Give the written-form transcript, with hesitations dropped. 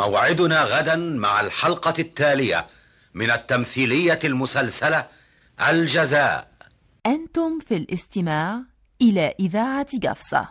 موعدنا غدا مع الحلقة التالية من التمثيلية المسلسلة الجزاء. أنتم في الاستماع إلى إذاعة قفصة.